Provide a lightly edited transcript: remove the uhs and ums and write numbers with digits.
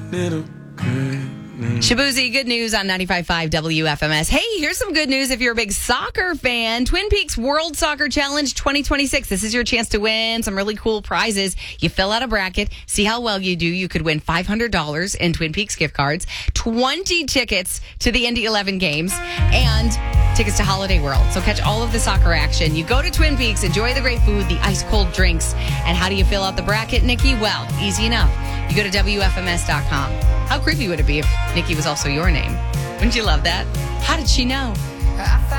little girl. Shabuzi, good news on 95.5 WFMS. Hey, here's some good news if you're a big soccer fan. Twin Peaks World Soccer Challenge 2026. This is your chance to win some really cool prizes. You fill out a bracket, see how well you do. You could win $500 in Twin Peaks gift cards, 20 tickets to the Indy 11 games, and tickets to Holiday World. So catch all of the soccer action. You go to Twin Peaks, enjoy the great food, the ice-cold drinks. And how do you fill out the bracket, Nikki? Well, easy enough. You go to WFMS.com. How creepy would it be if Nikki was also your name? Wouldn't you love that? How did she know?